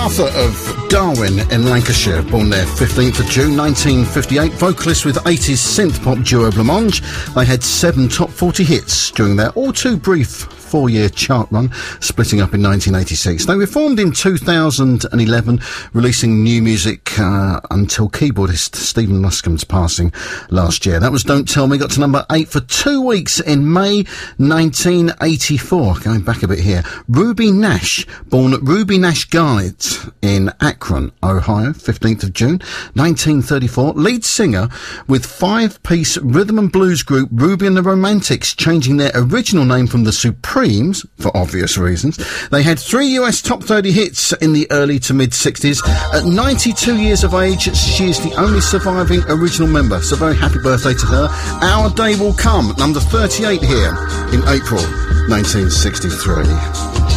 Arthur of Darwin in Lancashire, born there 15th of June 1958, vocalist with 80s synth-pop duo Blancmange. They had 7 top 40 hits during their all too brief 4-year chart run, splitting up in 1986. They were formed in 2011, releasing new music until keyboardist Stephen Luscombe's passing last year. That was Don't Tell Me, got to number 8 for 2 weeks in May 1984. Going back a bit here, Ruby Nash, born at Ruby Nash Guides in Akron, Ohio, 15th of June 1934, lead singer with 5-piece rhythm and blues group Ruby and the Romantics, changing their original name from the Supremes, for obvious reasons. They had 3 US top 30 hits in the early to mid-60s. At 92 years of age, she is the only surviving original member, so very happy birthday to her. Our Day Will Come, number 38 here in April 1963.